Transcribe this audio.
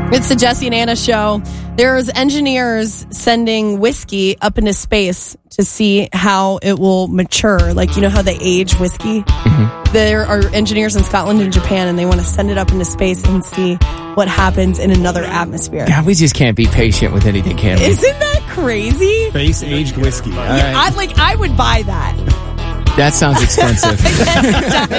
It's the Jesse and Anna show. There's engineers sending whiskey up into space to see how it will mature. Like, you know how they age whiskey? Mm-hmm. There are engineers in Scotland and Japan, and they want to send it up into space and see what happens in another atmosphere. God, we just can't be patient with anything, can we? Isn't that crazy? Space-aged whiskey. I would buy that. That sounds expensive.